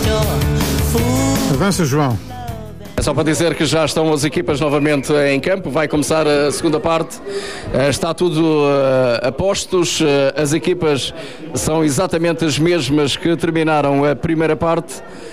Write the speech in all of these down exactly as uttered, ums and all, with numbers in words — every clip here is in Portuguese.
Avança, João. É só para dizer que já estão as equipas novamente em campo, vai começar a segunda parte, está tudo uh, a postos, uh, as equipas são exatamente as mesmas que terminaram a primeira parte,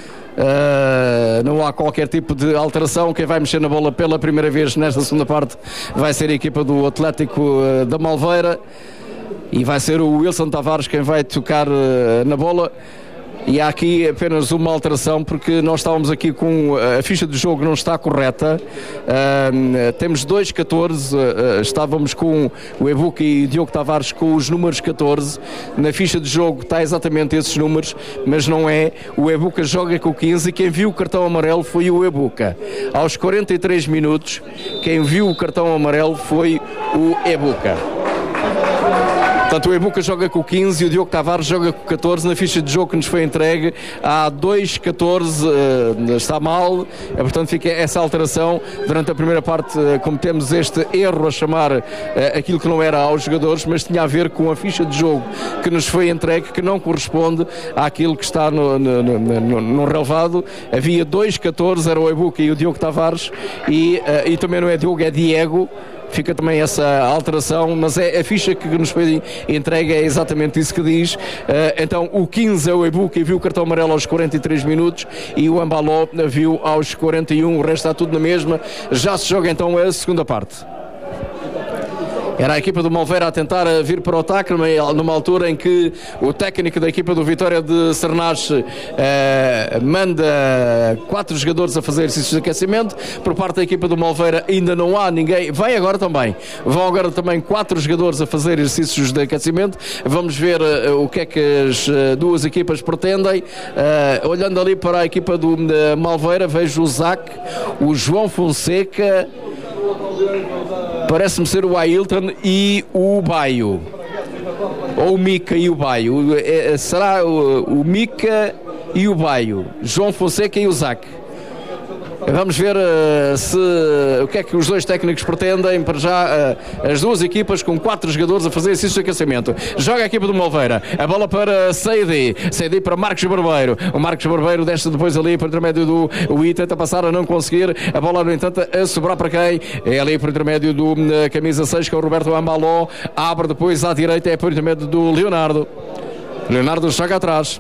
uh, não há qualquer tipo de alteração. Quem vai mexer na bola pela primeira vez nesta segunda parte vai ser a equipa do Atlético uh, da Malveira e vai ser o Wilson Tavares quem vai tocar uh, na bola. E há aqui apenas uma alteração, porque nós estávamos aqui com a ficha de jogo não está correta. Uh, temos dois catorze, uh, estávamos com o Ebuca e Diogo Tavares com os números catorze. Na ficha de jogo está exatamente esses números, mas não é. O Ebuca joga com o quinze e quem viu o cartão amarelo foi o Ebuca. Aos quarenta e três minutos, quem viu o cartão amarelo foi o Ebuca. Portanto, o Ebuca joga com o quinze e o Diogo Tavares joga com o catorze. Na ficha de jogo que nos foi entregue há dois catorze, uh, está mal, uh, portanto fica essa alteração. Durante a primeira parte uh, cometemos este erro a chamar uh, aquilo que não era aos jogadores, mas tinha a ver com a ficha de jogo que nos foi entregue, que não corresponde àquilo que está no, no, no, no, no relevado. Havia dois catorze, era o Ebuca e o Diogo Tavares, e, uh, e também não é Diogo, é Diego. Fica também essa alteração, mas é a ficha que nos foi entregue, é exatamente isso que diz. Uh, então o quinze é o Ebuca e viu o cartão amarelo aos quarenta e três minutos e o Ambaló viu aos quarenta e um, o resto está tudo na mesma. Já se joga então a segunda parte. Era a equipa do Malveira a tentar vir para o ataque numa altura em que o técnico da equipa do Vitória de Sernache eh, manda quatro jogadores a fazer exercícios de aquecimento. Por parte da equipa do Malveira ainda não há ninguém. Vai agora também. Vão agora também quatro jogadores a fazer exercícios de aquecimento. Vamos ver uh, o que é que as uh, duas equipas pretendem. Uh, olhando ali para a equipa do uh, Malveira, vejo o Zac, o João Fonseca, parece-me ser o Ailton e o Baio, ou o Mica e o Baio. É, será o, o Mica e o Baio, João Fonseca e o Zac. Vamos ver uh, se, o que é que os dois técnicos pretendem. Para já, uh, as duas equipas com quatro jogadores a fazer exercício de aquecimento. Joga a equipa do Malveira. A bola para Seidi. Seidi para Marcos Barbeiro. O Marcos Barbeiro desce depois ali por intermédio do Ui. Tenta passar a não conseguir. A bola, no entanto, a sobrar para quem? É ali por intermédio do uh, camisa seis, que é o Roberto Ambaló. Abre depois à direita. É por intermédio do Leonardo. Leonardo joga atrás.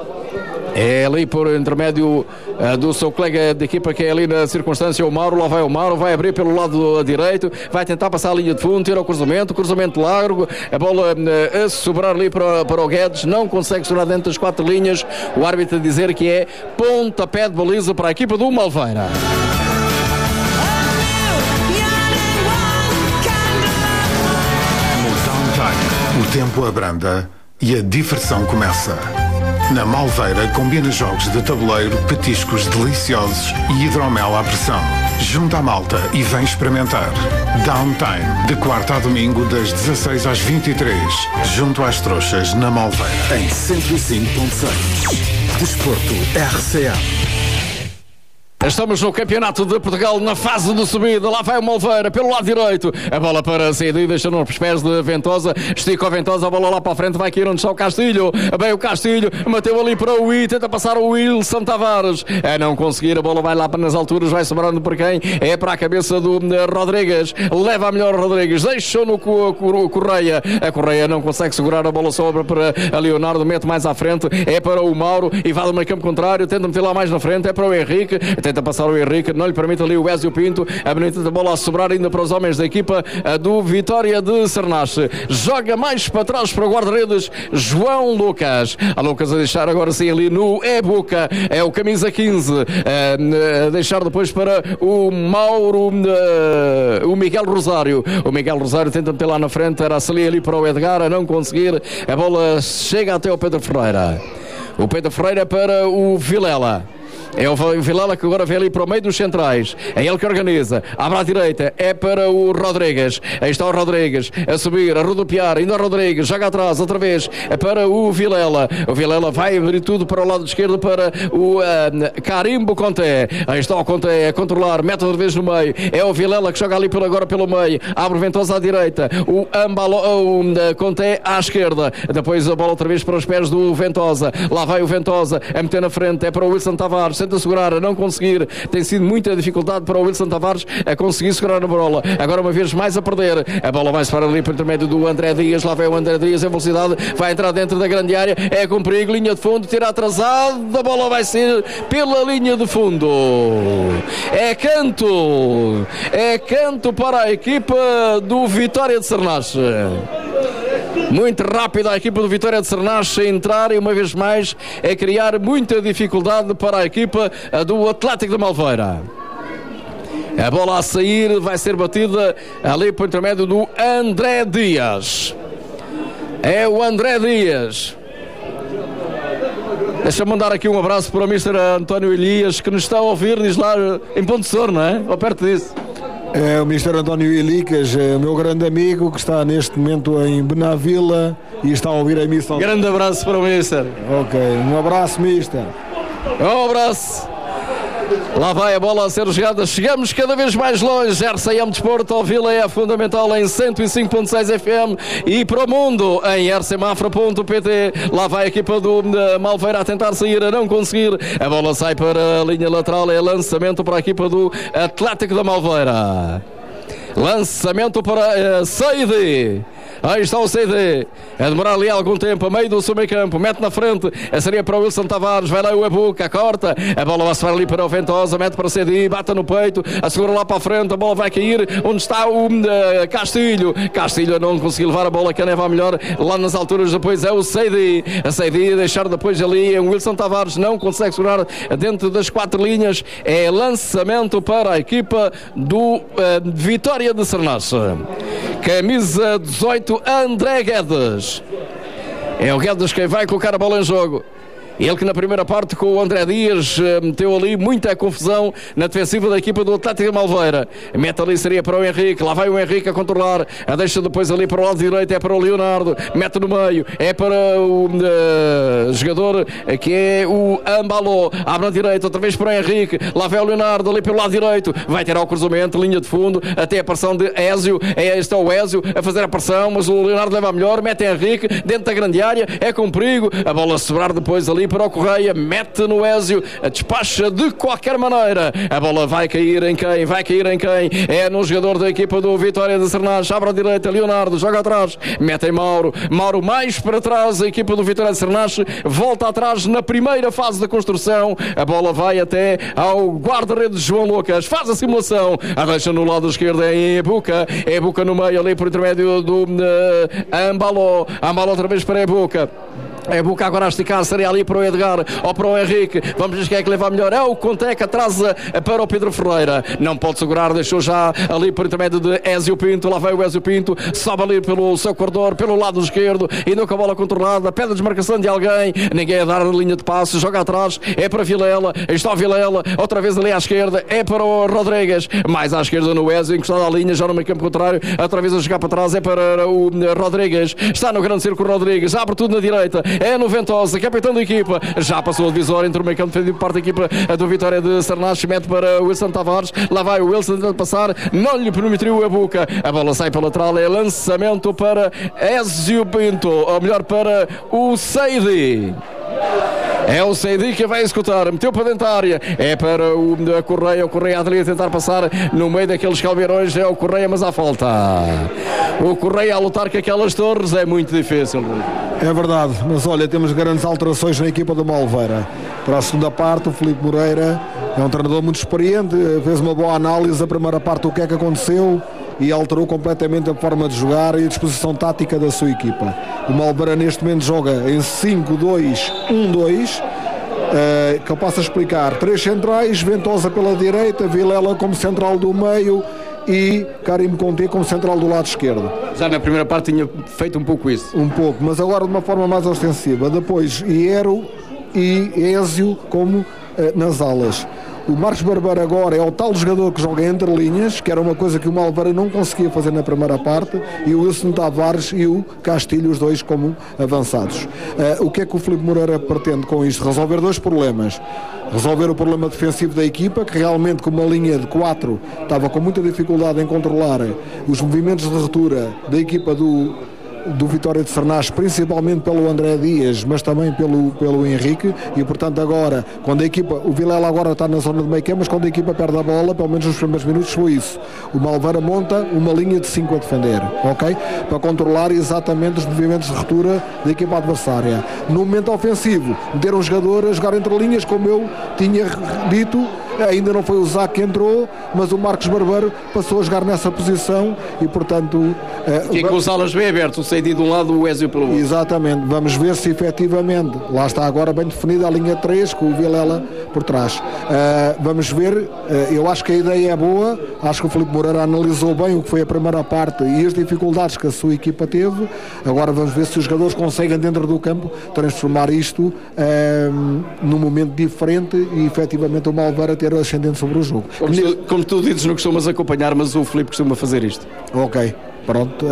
É ali por intermédio uh, do seu colega de equipa, que é ali na circunstância o Mauro. Lá vai o Mauro, vai abrir pelo lado direito, vai tentar passar a linha de fundo, tira o cruzamento, cruzamento largo, a bola uh, a sobrar ali para, para o Guedes, não consegue sobrar dentro das quatro linhas. O árbitro a dizer que é pontapé de baliza para a equipa do Malveira. No downtime, o tempo abranda e a diversão começa. Na Malveira combina jogos de tabuleiro, petiscos deliciosos e hidromel à pressão. Junta a malta e vem experimentar. Downtime, de quarta a domingo, das dezasseis às vinte e três, junto às trouxas, na Malveira. Em cento e cinco ponto seis. Desporto R C A. Estamos no Campeonato de Portugal, na fase de subida. Lá vai o Malveira pelo lado direito. A bola para Seidi, deixa nos pés de Ventosa. Estica o Ventosa, a bola lá para a frente. Vai cair onde está o Castilho. Bem, o Castilho meteu ali para o I. Tenta passar o Wilson Tavares. A não conseguir, a bola vai lá nas alturas. Vai sobrando para quem? É para a cabeça do Rodrigues. Leva a melhor Rodrigues. Deixou no Correia. A Correia não consegue segurar. A bola sobra para a Leonardo. Mete mais à frente. É para o Mauro. E vai no meio campo contrário. Tenta meter lá mais na frente. É para o Henrique. Tenta passar o Henrique, não lhe permite ali o Ézio Pinto. A bonita da bola a sobrar ainda para os homens da equipa do Vitória de Sernache. Joga mais para trás para o guarda-redes João Lucas. A Lucas a deixar agora sim ali no Ebuca. É o camisa quinze. A deixar depois para o Mauro, o Miguel Rosário. O Miguel Rosário tenta meter lá na frente. Era ali, ali para o Edgar, a não conseguir. A bola chega até o Pedro Ferreira. O Pedro Ferreira para o Vilela. É o Vilela que agora vem ali para o meio dos centrais. É ele que organiza. Abre à direita. É para o Rodrigues. Aí está o Rodrigues a subir, a rodopiar. Ainda o Rodrigues. Joga atrás outra vez. É para o Vilela. O Vilela vai abrir tudo para o lado esquerdo para o uh, Carimbo Conté. Aí está o Conté a controlar. Mete outra vez no meio. É o Vilela que joga ali pelo, agora pelo meio. Abre o Ventosa à direita. O, Ambalo, o uh, Conté à esquerda. Depois a bola outra vez para os pés do Ventosa. Lá vai o Ventosa a meter na frente. É para o Wilson Tavares. Tenta segurar, a não conseguir. Tem sido muita dificuldade para o Wilson Tavares a conseguir segurar a bola. Agora uma vez mais a perder. A bola vai-se para ali por intermédio do André Dias. Lá vai o André Dias em velocidade. Vai entrar dentro da grande área. É com perigo. Linha de fundo. Tira atrasado. A bola vai ser pela linha de fundo. É canto. É canto para a equipa do Vitória de Sernache. Muito rápida a equipa do Vitória de Sernache a entrar e uma vez mais é criar muita dificuldade para a equipa do Atlético de Malveira. A bola a sair vai ser batida ali por intermédio do André Dias. É o André Dias. Deixa-me mandar aqui um abraço para o mister António Elias, que nos está a ouvir, diz lá em Ponte Sor, não é? Ou perto disso. É o mister António Elicas, é o meu grande amigo que está neste momento em Benavila e está a ouvir a emissão. Grande abraço para o mister. Ok, um abraço, mister. Um abraço. Lá vai a bola a ser jogada. Chegamos cada vez mais longe. R C M Desporto ao Vila é fundamental em cento e cinco ponto seis F M e para o mundo em r c mafra ponto p t. Lá vai a equipa do Malveira a tentar sair, a não conseguir. A bola sai para a linha lateral. É lançamento para a equipa do Atlético da Malveira. Lançamento para uh, Seide. Aí está o C D. A demorar ali algum tempo, a meio do seu meio campo. Mete na frente. A seria para o Wilson Tavares. Vai lá o Ebuca, corta. A bola vai se ali para o Ventosa. Mete para o C D. Bata no peito. Assegura lá para a frente. A bola vai cair. Onde está o uh, Castilho. Castilho não conseguiu levar a bola. Quem leva melhor lá nas alturas. Depois é o C D. A C D deixar depois ali. O Wilson Tavares não consegue segurar dentro das quatro linhas. É lançamento para a equipa do uh, Vitória de Sernache. Camisa dezoito, André Guedes. É o Guedes quem vai colocar a bola em jogo. Ele que na primeira parte com o André Dias meteu ali muita confusão na defensiva da equipa do Atlético de Malveira. Mete ali seria para o Henrique. Lá vai o Henrique a controlar. A deixa depois ali para o lado direito. É para o Leonardo. Mete no meio. É para o uh, jogador que é o Ambalo. Abre na direita. Outra vez para o Henrique. Lá vai o Leonardo ali pelo lado direito. Vai ter ao cruzamento. Linha de fundo. Até a pressão de Ézio. É, este é o Ézio a fazer a pressão. Mas o Leonardo leva a melhor. Mete Henrique dentro da grande área. É com perigo. A bola a sobrar depois ali para o Correia, mete no Ézio, a despacha de qualquer maneira. A bola vai cair em quem? Vai cair em quem? É no jogador da equipa do Vitória de Sernache. Abre à direita, Leonardo, joga atrás, mete em Mauro. Mauro mais para trás, a equipa do Vitória de Sernache volta atrás na primeira fase da construção. A bola vai até ao guarda-redes João Lucas, faz a simulação, a deixa no lado esquerdo é Ebuca. Ebuca no meio ali por intermédio do uh, Ambalo. Ambalo outra vez para Ebuca. É Ebuca agora a esticar, seria ali para o Edgar ou para o Henrique. Vamos ver quem é que leva a melhor. É o Conté que atrasa para o Pedro Ferreira. Não pode segurar, deixou já ali por intermédio de Ézio Pinto. Lá vai o Ézio Pinto, sobe ali pelo seu corredor, pelo lado esquerdo, e com a bola controlada, pede a desmarcação de alguém. Ninguém a dar a linha de passe, joga atrás, é para Vilela. Está o Vilela, outra vez ali à esquerda, é para o Rodrigues. Mais à esquerda no Ézio, encostado à linha, já no meio campo contrário. Outra vez a jogar para trás, é para o Rodrigues. Está no grande círculo Rodrigues, abre tudo na direita. É no Ventosa, capitão da equipa. Já passou o divisor entre o meio campo defendido por parte da equipa do Vitória de Sernache. Mete para o Wilson Tavares. Lá vai o Wilson tentando passar. Não lhe permitiu a boca. A bola sai para a lateral. É lançamento para Ézio Pinto. Ou melhor, para o Seidi. É o Seidi que vai executar, meteu para dentro da área, é para o Correia, o Correia a tentar passar no meio daqueles calveirões, é o Correia, mas há falta. O Correia a lutar com aquelas torres é muito difícil. É verdade, mas olha, temos grandes alterações na equipa do Malveira. Para a segunda parte, o Filipe Moreira é um treinador muito experiente, fez uma boa análise da primeira parte do que é que aconteceu e alterou completamente a forma de jogar e a disposição tática da sua equipa. O Malveira neste momento joga em cinco dois um dois, uh, que eu posso explicar: três centrais, Ventosa pela direita, Vilela como central do meio e Carimbo Conté como central do lado esquerdo. Já na primeira parte tinha feito um pouco isso. Um pouco, mas agora de uma forma mais ostensiva. Depois Iero e Ézio como nas alas. O Marcos Barbeiro agora é o tal jogador que joga entre linhas, que era uma coisa que o Malveira não conseguia fazer na primeira parte, e o Wilson Tavares e o Castilho, os dois como avançados. Uh, o que é que o Filipe Moreira pretende com isto? Resolver dois problemas. Resolver o problema defensivo da equipa, que realmente com uma linha de quatro estava com muita dificuldade em controlar os movimentos de ruptura da equipa do do Vitória de Sernás, principalmente pelo André Dias, mas também pelo, pelo Henrique, e portanto agora, quando a equipa, o Vilela agora está na zona de meio campo, mas quando a equipa perde a bola, pelo menos nos primeiros minutos foi isso, o Malveira monta uma linha de cinco a defender, ok? Para controlar exatamente os movimentos de ruptura da equipa adversária. No momento ofensivo, meter um jogador a jogar entre linhas, como eu tinha dito, ainda não foi o Zac que entrou, mas o Marcos Barbeiro passou a jogar nessa posição e portanto... E com os alas bem abertos, o Seidi de um lado, o Ezio pelo outro. Exatamente, vamos ver se efetivamente, lá está agora bem definida a linha três, com o Vilela por trás. Uh, vamos ver, uh, eu acho que a ideia é boa, acho que o Filipe Moreira analisou bem o que foi a primeira parte e as dificuldades que a sua equipa teve. Agora vamos ver se os jogadores conseguem dentro do campo transformar isto uh, num momento diferente e efetivamente o Malveira ter ascendente sobre o jogo. Como tu, como tu dizes, não costumas acompanhar, mas o Filipe costuma fazer isto. Ok, pronto.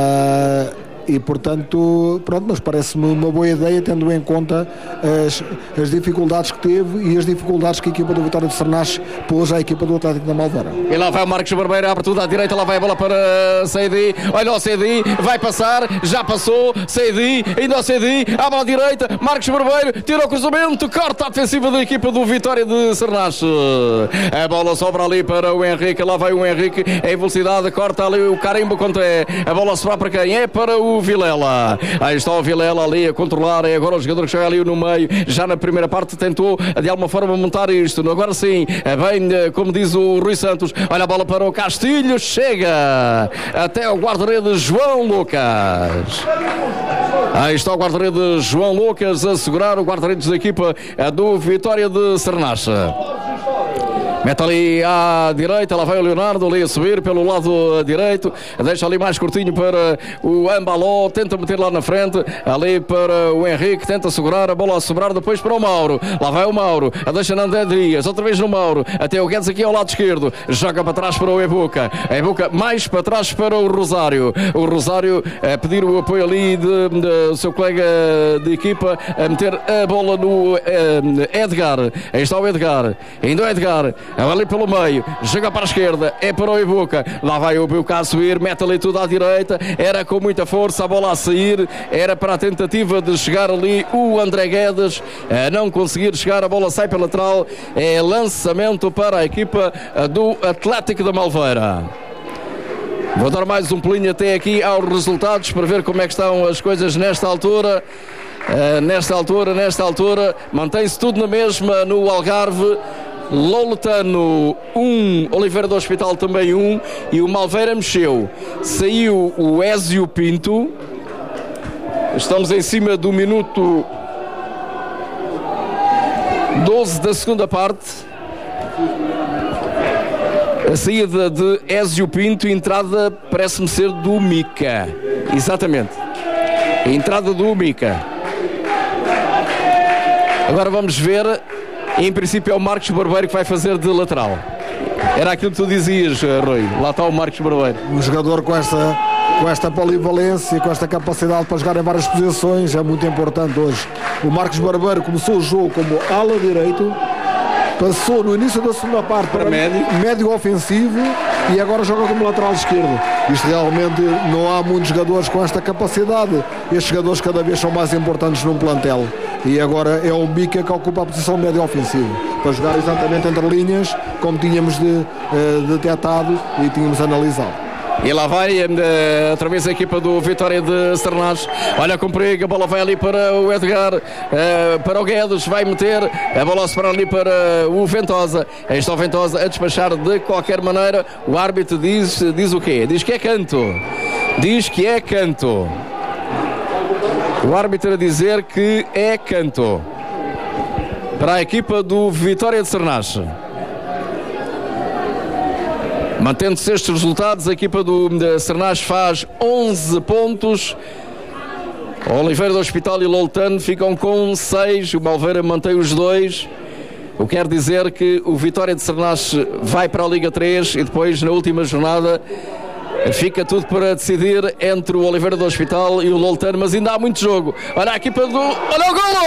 Uh, e portanto, pronto, mas parece-me uma boa ideia, tendo em conta as, as dificuldades que teve e as dificuldades que a equipa do Vitória de Sernás pôs à equipa do Atlético da Malveira. E lá vai o Marcos Barbeiro, abre tudo à direita, lá vai a bola para Seidi, olha o Seidi, vai passar, já passou, Seidi, ainda o Seidi, abre à direita, Marcos Barbeiro, tira o cruzamento, corta a defensiva da equipa do Vitória de Sernás. A bola sobra ali para o Henrique, lá vai o Henrique, em velocidade, corta ali o carimbo, quanto é, a bola sobra para quem? É para o Vilela. Aí está o Vilela ali a controlar, é agora o jogador que chega ali no meio, já na primeira parte tentou de alguma forma montar isto, agora sim, é bem como diz o Rui Santos, olha a bola para o Castilho, chega até o guarda-redes João Lucas. Aí está o guarda-redes João Lucas a segurar o guarda-redes da equipa do Vitória de Sernás. Mete ali à direita, lá vai o Leonardo ali a subir pelo lado direito, deixa ali mais curtinho para o Ambaló, tenta meter lá na frente, ali para o Henrique, tenta segurar, a bola a sobrar depois para o Mauro, lá vai o Mauro, a deixa na André Dias, outra vez no Mauro, até o Guedes aqui ao lado esquerdo, joga para trás para o Ebuca, a Ebuca mais para trás para o Rosário, o Rosário a pedir o apoio ali do seu colega de equipa, a meter a bola no eh, Edgar, aí está o Edgar, ainda o Edgar, ali pelo meio, joga para a esquerda, é para o Ebuca, lá vai o Ebuca a subir, mete ali tudo à direita, era com muita força a bola a sair, era para a tentativa de chegar ali o André Guedes, a não conseguir chegar, a bola sai pela lateral, é lançamento para a equipa do Atlético da Malveira. Vou dar mais um pulinho até aqui aos resultados para ver como é que estão as coisas nesta altura. Uh, nesta altura, nesta altura, mantém-se tudo na mesma no Algarve. Loletano um, Oliveira do Hospital também um, e o Malveira mexeu. Saiu o Ezio Pinto. Estamos em cima do minuto doze da segunda parte. A saída de Ezio Pinto, entrada parece-me ser do Mica. Exatamente. A entrada do Mica. Agora vamos ver. Em princípio é o Marcos Barbeiro que vai fazer de lateral. Era aquilo que tu dizias, Rui. Lá está o Marcos Barbeiro. Um jogador com esta, com esta polivalência, com esta capacidade para jogar em várias posições, é muito importante hoje. O Marcos Barbeiro começou o jogo como ala direito, passou no início da segunda parte para, para médio. médio ofensivo e agora joga como lateral esquerdo. Isto realmente não há muitos jogadores com esta capacidade. Estes jogadores cada vez são mais importantes num plantel. E agora é o Mica que ocupa a posição de médio ofensivo, para jogar exatamente entre linhas, como tínhamos de, uh, detectado e tínhamos analisado. E lá vai uh, outra vez a equipa do Vitória de Sernás. Olha com perigo, a bola vai ali para o Edgar, uh, para o Guedes, vai meter a bola a separar ali para o Ventosa. Aí está o Ventosa a despachar de qualquer maneira. O árbitro diz, diz o quê? Diz que é canto. Diz que é canto. O árbitro a dizer que é canto para a equipa do Vitória de Sernás. Mantendo-se estes resultados, a equipa do Sernás faz onze pontos. O Oliveira do Hospital e Loletano ficam com seis. O Malveira mantém os dois. o que quer dizer que o Vitória de Sernache vai para a Liga três e depois, na última jornada, fica tudo para decidir entre o Oliveira do Hospital e o Loltano, mas ainda há muito jogo. Olha a equipa do... Olha o golo!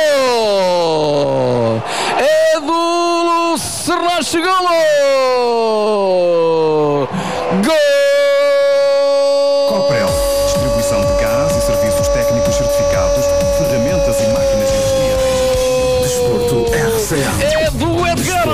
É do Sernache, golo! Gol! Coprel, distribuição de gás e serviços técnicos certificados, ferramentas e máquinas industriais. Desporto R C A. É do Edgar!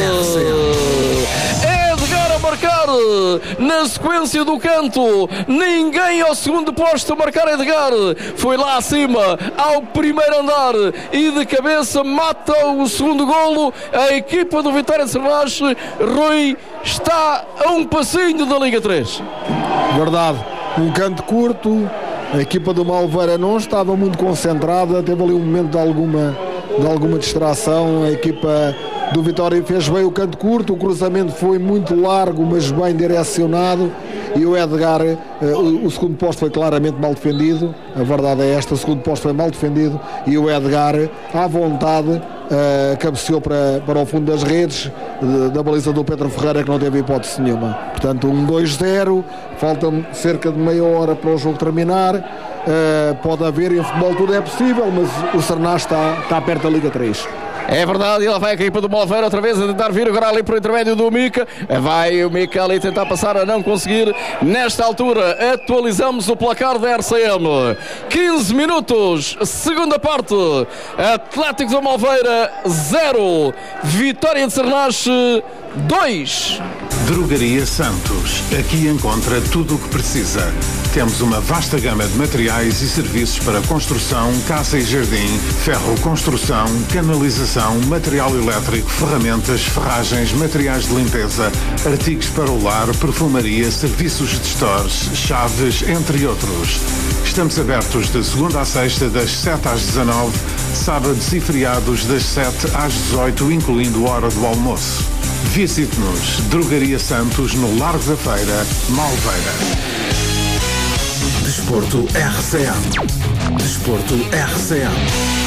Edgar a marcar na sequência do canto. Ninguém ao segundo posto a marcar. Edgar foi lá acima ao primeiro andar e de cabeça mata o segundo golo. A equipa do Vitória de Sernache, Rui, está a um passinho da Liga três. Verdade, um canto curto. A equipa do Malveira não estava muito concentrada, teve ali um momento de alguma, de alguma distração. A equipa do Vitória fez bem o canto curto, o cruzamento foi muito largo, mas bem direcionado, e o Edgar, o, o segundo posto foi claramente mal defendido. A verdade é esta, o segundo posto foi mal defendido e o Edgar, à vontade, uh, cabeceou para, para o fundo das redes de, da baliza do Pedro Ferreira, que não teve hipótese nenhuma. Portanto, um dois zero, falta cerca de meia hora para o jogo terminar. Uh, pode haver, em futebol tudo é possível, mas o Sernache está, está perto da Liga três. É verdade, e lá vai a equipa do Malveira outra vez a tentar vir agora ali por intermédio do Mica. Vai o Mica ali tentar passar, a não conseguir. Nesta altura atualizamos o placar da R C M. quinze minutos, segunda parte. Atlético do Malveira zero, Vitória de Sernache dois. Drogaria Santos. Aqui encontra tudo o que precisa. Temos uma vasta gama de materiais e serviços para construção, casa e jardim, ferro construção, canalização, material elétrico, ferramentas, ferragens, materiais de limpeza, artigos para o lar, perfumaria, serviços de stores, chaves, entre outros. Estamos abertos de segunda a sexta, das sete às dezanove, sábados e feriados das sete às dezoito, incluindo a hora do almoço. Visite-nos, Drogaria Santos, no Largo da Feira, Malveira. Desporto R C A. Desporto R C A.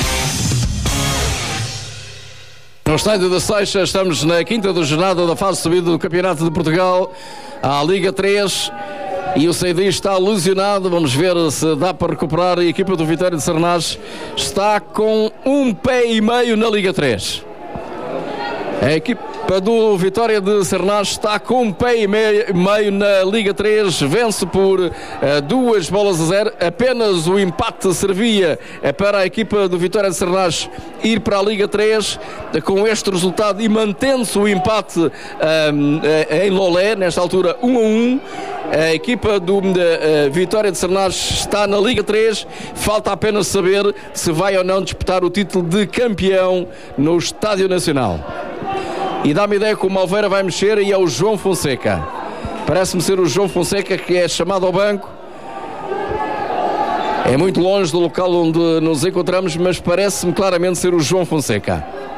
No estádio da Seixa, estamos na quinta da jornada da fase subida do Campeonato de Portugal à Liga três e o Seidi está lesionado. Vamos ver se dá para recuperar. A equipa do Vitória de Sernache está com um pé e meio na Liga três. A equipa do Vitória de Sernache está com um pé e meio, meio na Liga três, vence por uh, duas bolas a zero. Apenas o empate servia uh, para a equipa do Vitória de Sernache ir para a Liga três. Uh, com este resultado e mantendo-se o empate uh, uh, em Lolé, nesta altura um a um. A equipa do uh, Vitória de Sernache está na Liga três. Falta apenas saber se vai ou não disputar o título de campeão no Estádio Nacional. E dá-me ideia que o Malveira vai mexer e é o João Fonseca. Parece-me ser o João Fonseca que é chamado ao banco. É muito longe do local onde nos encontramos, mas parece-me claramente ser o João Fonseca.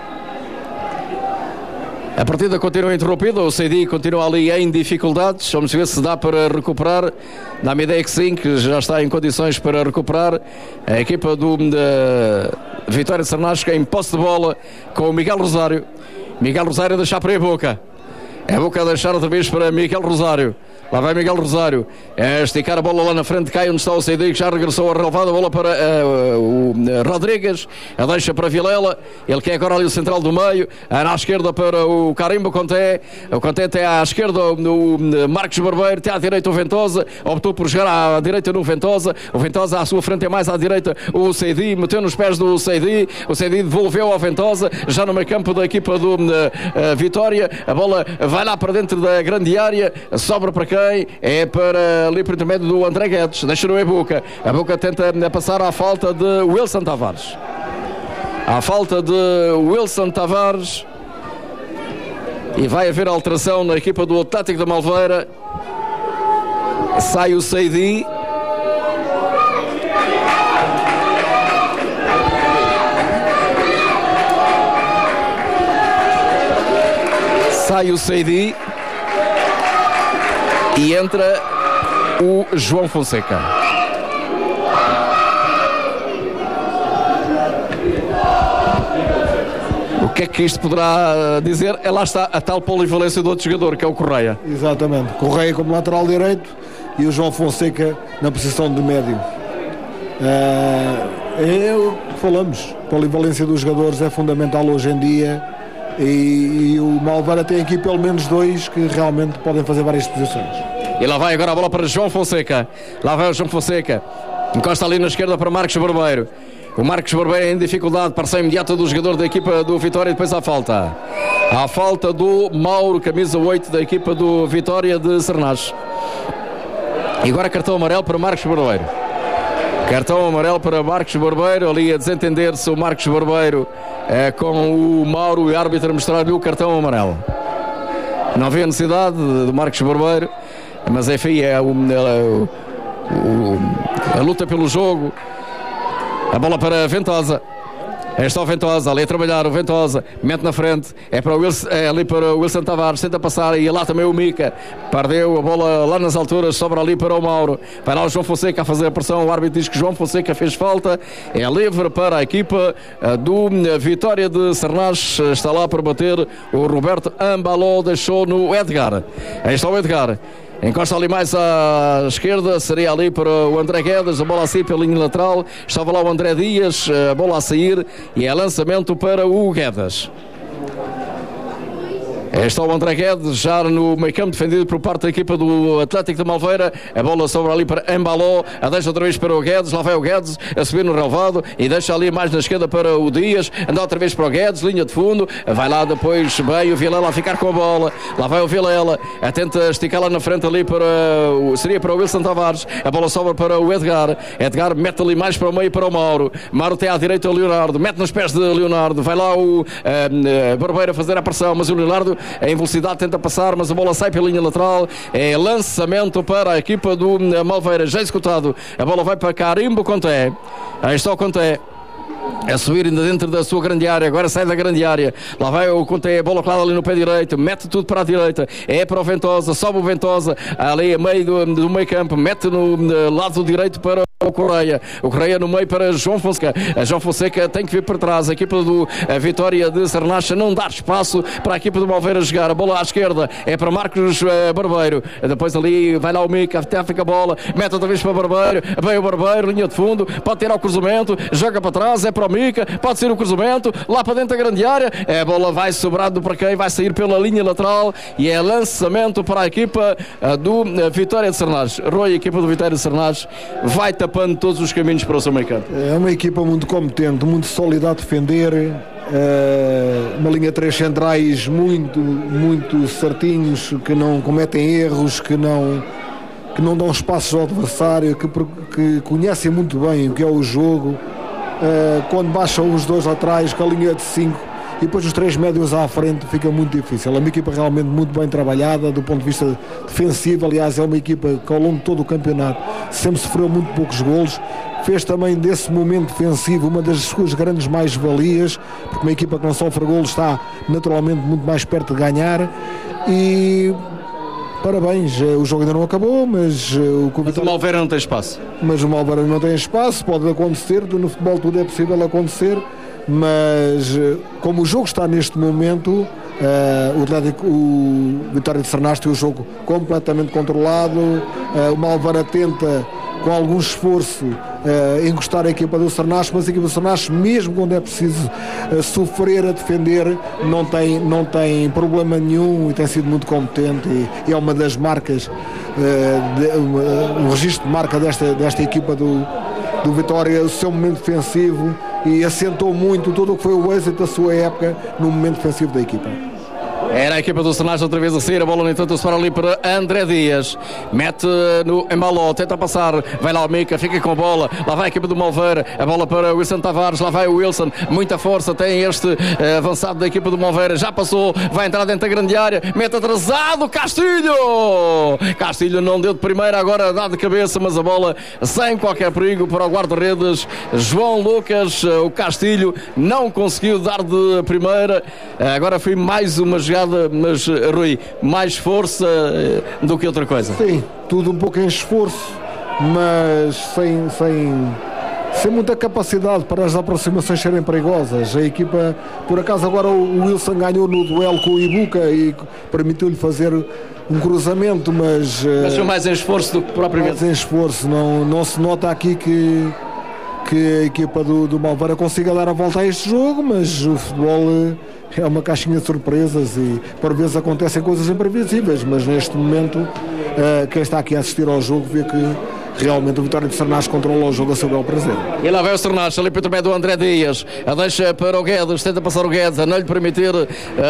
A partida continua interrompida, o Seidi continua ali em dificuldades. Vamos ver se dá para recuperar. Dá-me ideia que sim, que já está em condições para recuperar. A equipa do da Vitória de Sernache em posse de bola com o Miguel Rosário. Miguel Rosário a deixar para a Boca. É a Boca a deixar outra vez para Miguel Rosário. Lá vai Miguel Rosário a esticar a bola lá na frente, cai onde está o C D, que já regressou a relevada, a bola para uh, o uh, Rodrigues, a deixa para Vilela, ele quer agora ali o central do meio, uh, na esquerda para o Carimbo Conté, o Conté até à esquerda o uh, Marcos Barbeiro, até à direita o Ventosa, optou por jogar à direita no Ventosa, o Ventosa à sua frente é mais à direita o C D, meteu nos pés do C D, o C D devolveu ao Ventosa, já no meio campo da equipa do uh, uh, Vitória, a bola vai lá para dentro da grande área, sobra para quem? É para ali por intermédio do André Guedes, deixa no Boca. A Boca tenta passar à falta de Wilson Tavares. À falta de Wilson Tavares. E vai haver alteração na equipa do Atlético da Malveira. Sai o Seidi. Sai o Seidi. E entra o João Fonseca. O que é que isto poderá dizer? É lá está a tal polivalência do outro jogador, que é o Correia. Exatamente, Correia como lateral direito e o João Fonseca na posição de médio. É o que falamos, a polivalência dos jogadores é fundamental hoje em dia e, e o Malveira tem aqui pelo menos dois que realmente podem fazer várias posições. E lá vai agora a bola para João Fonseca, lá vai o João Fonseca, encosta ali na esquerda para Marcos Barbeiro. O Marcos Barbeiro em dificuldade, parceiro imediata do jogador da equipa do Vitória, e depois há falta. Há falta do Mauro, camisa oito da equipa do Vitória de Sernás. E agora cartão amarelo para Marcos Barbeiro. Cartão amarelo para Marcos Barbeiro, ali a desentender-se o Marcos Barbeiro é, com o Mauro, e o árbitro a mostrar-lhe o cartão amarelo. Não havia necessidade do Marcos Barbeiro, mas enfim, é o, o, o, a luta pelo jogo. A bola para Ventosa. É só o Ventosa, ali a trabalhar, o Ventosa mete na frente, é, para o Wilson, é ali para o Wilson Tavares, tenta passar, e lá também o Mica, perdeu a bola lá nas alturas, sobra ali para o Mauro, vai lá o João Fonseca a fazer a pressão, o árbitro diz que João Fonseca fez falta, é livre para a equipa do Vitória de Sernás, está lá para bater o Roberto Ambaló, deixou no Edgar, aí está o Edgar. Encosta ali mais à esquerda, seria ali para o André Guedes, a bola a sair pela linha lateral, estava lá o André Dias, a bola a sair, e é lançamento para o Guedes. Está o André Guedes já no meio campo, defendido por parte da equipa do Atlético de Malveira. A bola sobra ali para Embaló, a deixa outra vez para o Guedes, lá vai o Guedes a subir no relvado e deixa ali mais na esquerda para o Dias, anda outra vez para o Guedes, linha de fundo, vai lá depois bem o Vilela a ficar com a bola, lá vai o Vilela, a tenta esticar lá na frente ali para o, seria para o Wilson Tavares, a bola sobra para o Edgar, Edgar mete ali mais para o meio para o Mauro, Mauro tem à direita o Leonardo, mete nos pés de Leonardo, vai lá o uh, uh, Barbeiro a fazer a pressão, mas o Leonardo em velocidade tenta passar, mas a bola sai pela linha lateral, é lançamento para a equipa do Malveira, já executado, a bola vai para Carimbo Conté, aí está o Conté a subir ainda dentro da sua grande área, agora sai da grande área, lá vai o Conté, a bola colada ali no pé direito, mete tudo para a direita, é para o Ventosa, sobe o Ventosa ali a meio do, do meio campo, mete no, no lado direito para o Correia, o Correia no meio para João Fonseca, a João Fonseca tem que vir para trás, a equipa do a Vitória de Sernás não dar espaço para a equipa do Malveira jogar, a bola à esquerda é para Marcos uh, Barbeiro, depois ali vai lá o Mica, até fica a bola, mete outra vez para Barbeiro, vem o Barbeiro, linha de fundo, pode tirar o cruzamento, joga para trás, é para o Mica, pode ser o cruzamento, lá para dentro da grande área, a bola vai sobrando para quem vai sair pela linha lateral e é lançamento para a equipa uh, do uh, Vitória de Sernás. Roy, a equipa do Vitória de Sernás vai tapando todos os caminhos para o seu meio campo. É uma equipa muito competente, muito sólida a defender, uh, uma linha de três centrais muito, muito certinhos, que não cometem erros, que não, que não dão espaços ao adversário, que, que conhecem muito bem o que é o jogo. Uh, quando baixam os dois atrás com a linha de cinco e depois os três médios à frente, fica muito difícil. É uma equipa realmente muito bem trabalhada do ponto de vista defensivo. Aliás, é uma equipa que ao longo de todo o campeonato sempre sofreu muito poucos golos, fez também desse momento defensivo uma das suas grandes mais-valias, porque uma equipa que não sofre golos está naturalmente muito mais perto de ganhar. E parabéns, o jogo ainda não acabou, mas o Mas o Malveira não tem espaço. Mas o Malveira não tem espaço, pode acontecer, no futebol tudo é possível acontecer, mas como o jogo está neste momento, uh, o, Atlético, o Vitória de Sernás tem o jogo completamente controlado, uh, o Malveira tenta com algum esforço uh, encostar a equipa do Sernás, mas a equipa do Sernás, mesmo quando é preciso uh, sofrer a defender, não tem, não tem problema nenhum e tem sido muito competente e, e é uma das marcas, uh, de, uma, um registro de marca desta, desta equipa do, do Vitória, o seu momento defensivo, e assentou muito todo o que foi o êxito da sua época no momento defensivo da equipa. Era a equipa do Sernás outra vez a sair, a bola no entanto para ali para André Dias, mete no Embaló, tenta passar, vai lá o Mica, fica com a bola, lá vai a equipa do Malveira, a bola para o Wilson Tavares, lá vai o Wilson, muita força tem este uh, avançado da equipa do Malveira, já passou, vai entrar dentro da grande área, mete atrasado, Castilho! Castilho não deu de primeira, agora dá de cabeça, mas a bola sem qualquer perigo para o guarda-redes João Lucas, uh, o Castilho não conseguiu dar de primeira, uh, agora foi mais uma jogada, mas Rui, mais força do que outra coisa. Sim, tudo um pouco em esforço, mas sem, sem, sem muita capacidade para as aproximações serem perigosas. A equipa, por acaso agora o Wilson ganhou no duelo com o Ibuca e permitiu-lhe fazer um cruzamento, mas... Mas mais em esforço do que propriamente. Mais em esforço, não, não se nota aqui que, que a equipa do, do Malveira consiga dar a volta a este jogo, mas o futebol é uma caixinha de surpresas e por vezes acontecem coisas imprevisíveis, mas neste momento quem está aqui a assistir ao jogo vê que realmente o Vitória de Sernás controla o jogo a seu bel prazer. E lá vai o Sernás, ali também do André Dias, a deixa para o Guedes, tenta passar o Guedes, a não lhe permitir uh,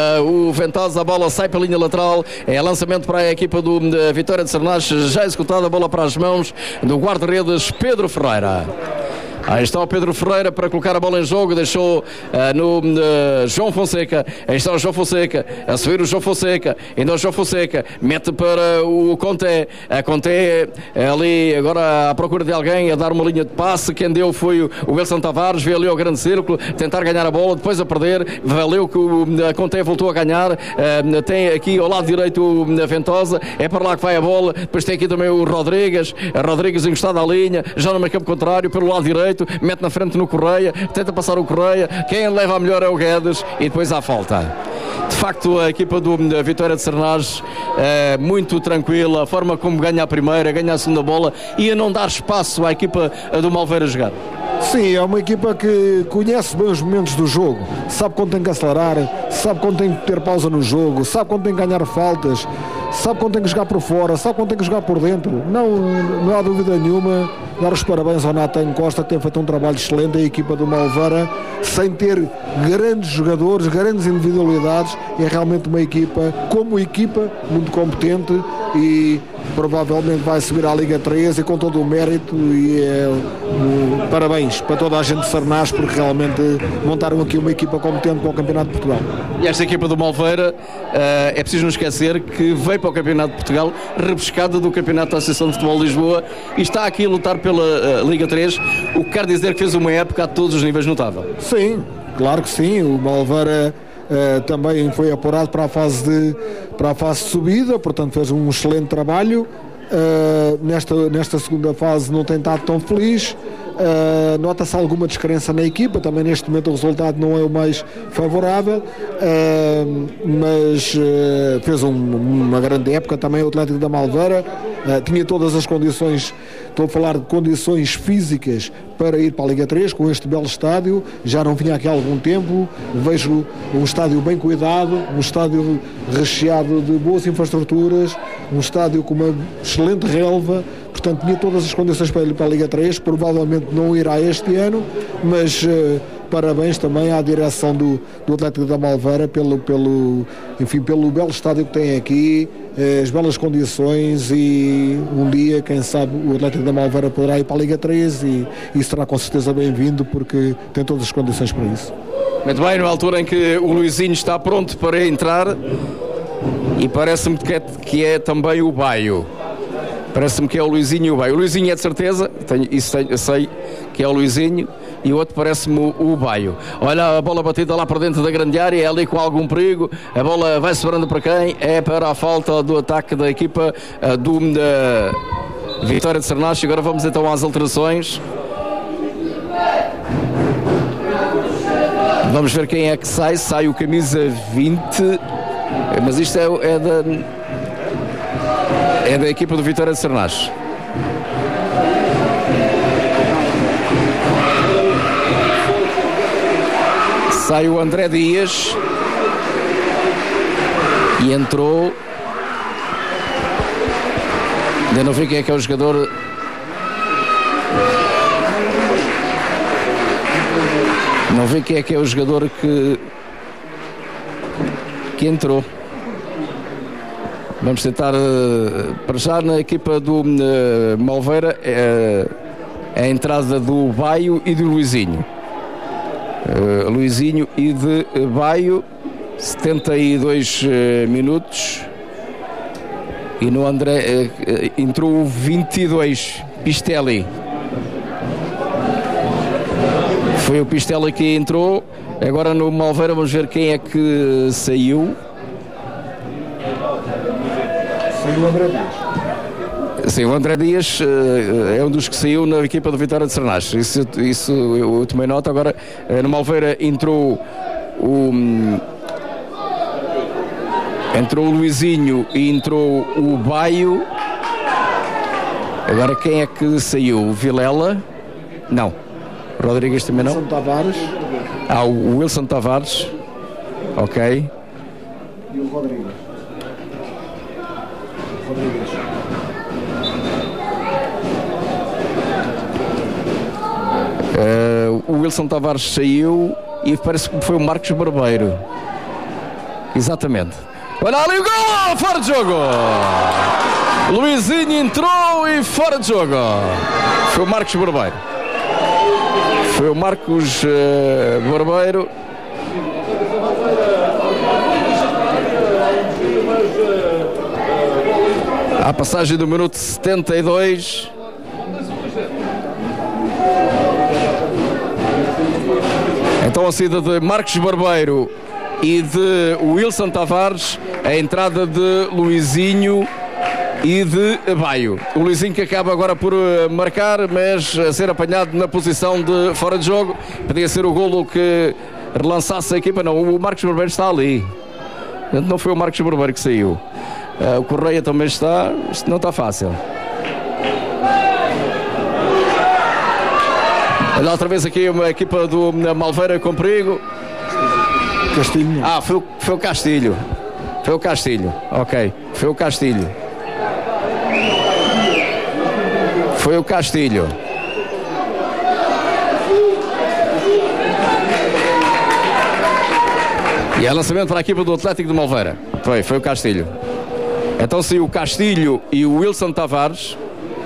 o Ventosa, a bola sai para a linha lateral, é lançamento para a equipa do uh, Vitória de Sernás, já executada, a bola para as mãos do guarda-redes Pedro Ferreira. Aí está o Pedro Ferreira para colocar a bola em jogo, deixou uh, no uh, João Fonseca. Aí está o João Fonseca, a subir o João Fonseca, ainda o João Fonseca, mete para o Conté, a Conté ali agora à procura de alguém, a dar uma linha de passe. Quem deu foi o, o Wilson Tavares, veio ali ao grande círculo, tentar ganhar a bola, depois a perder, valeu que o a Conté voltou a ganhar, uh, tem aqui ao lado direito o a Ventosa, é para lá que vai a bola, depois tem aqui também o Rodrigues, a Rodrigues encostado à linha, já no meio campo contrário, pelo lado direito, mete na frente no Correia, tenta passar o Correia, quem leva a melhor é o Guedes e depois há falta. De facto, a equipa do Vitória de Sernás é muito tranquila, a forma como ganha a primeira, ganha a segunda bola e a não dar espaço à equipa do Malveira jogar. Sim, é uma equipa que conhece bem os momentos do jogo, sabe quando tem que acelerar, sabe quando tem que ter pausa no jogo, sabe quando tem que ganhar faltas, sabe quando tem que jogar por fora, sabe quando tem que jogar por dentro. Não, não há dúvida nenhuma. Dar os parabéns ao Nathan Costa, que tem feito um trabalho excelente, a equipa do Malveira, sem ter grandes jogadores, grandes individualidades, é realmente uma equipa, como equipa, muito competente e provavelmente vai subir à Liga três e com todo o mérito e é, um, parabéns para toda a gente de Sernás, porque realmente montaram aqui uma equipa competente para o Campeonato de Portugal. E esta equipa do Malveira, uh, é preciso não esquecer que veio para o Campeonato de Portugal rebuscada do Campeonato da Associação de Futebol de Lisboa e está aqui a lutar pela uh, Liga três, o que quer dizer que fez uma época a todos os níveis notável. Sim, claro que sim, o Malveira Uh, também foi apurado para a fase de, para a fase de subida, portanto fez um excelente trabalho. Uh, nesta, nesta segunda fase não tem estado tão feliz. Uh, nota-se alguma descrença na equipa, também neste momento o resultado não é o mais favorável, uh, mas uh, fez um, uma grande época também o Atlético da Malveira, uh, tinha todas as condições, estou a falar de condições físicas para ir para a Liga três com este belo estádio, já não vinha aqui há algum tempo, vejo um estádio bem cuidado, um estádio recheado de boas infraestruturas, um estádio com uma excelente relva. Portanto, tinha todas as condições para ir para a Liga três, provavelmente não irá este ano, mas uh, parabéns também à direção do, do Atlético da Malveira pelo, pelo, enfim, pelo belo estádio que tem aqui, uh, as belas condições e um dia, quem sabe, o Atlético da Malveira poderá ir para a Liga três e, e será com certeza bem-vindo porque tem todas as condições para isso. Muito bem, na altura em que o Luizinho está pronto para entrar e parece-me que é, que é também o Baio. Parece-me que é o Luizinho e o Baio. O Luizinho é de certeza, tenho, isso tenho, eu sei que é o Luizinho, e o outro parece-me o, o Baio. Olha a bola batida lá para dentro da grande área, é ali com algum perigo, a bola vai sobrando para quem? É para a falta do ataque da equipa uh, do uh, Vitória de Sernás. Agora vamos então às alterações. Vamos ver quem é que sai. Sai o camisa vinte, mas isto é, é da... É da equipa do Vitória de Sernás. Sai o André Dias e entrou. Ainda não vi quem é que é o jogador. Não vi quem é que é o jogador que que entrou. Vamos tentar, uh, para já na equipa do uh, Malveira, uh, a entrada do Baio e do Luizinho. Uh, Luizinho e de Baio, setenta e dois uh, minutos. E no André uh, entrou o vinte e dois, Pistelli. Foi o Pistelli que entrou. Agora no Malveira vamos ver quem é que saiu. Saiu o André Sim, o André Dias uh, é um dos que saiu na equipa do Vitória de Sernás. Isso, isso eu, eu tomei nota. Agora, uh, no Malveira entrou o... Um, entrou o Luizinho e entrou o Baio. Agora quem é que saiu? O Vilela? Não. Rodrigues também não? Wilson Tavares. Ah, o Wilson Tavares. Ok. E o Rodrigues. Rodrigues. Uh, o Wilson Tavares saiu e parece que foi o Marcos Barbeiro. Exatamente. Olha ali o gol! Fora de jogo! Luizinho entrou e fora de jogo. Foi o Marcos Barbeiro. Foi o Marcos uh, Barbeiro. À passagem do minuto setenta e dois. Então a saída de Marcos Barbeiro e de Wilson Tavares, a entrada de Luizinho e de Baio. O Luizinho que acaba agora por marcar, mas a ser apanhado na posição de fora de jogo. Podia ser o golo que relançasse a equipa. Não, o Marcos Barbeiro está ali. Não foi o Marcos Barbeiro que saiu. O Correia também está. Isto não está fácil. Olha outra vez aqui uma equipa do Malveira com perigo. Castilho. Ah, foi, foi o Castilho. Foi o Castilho. Ok. Foi o Castilho. Foi o Castilho. E é lançamento para a equipa do Atlético de Malveira. Foi, foi o Castilho. Então saiu o Castilho e o Wilson Tavares.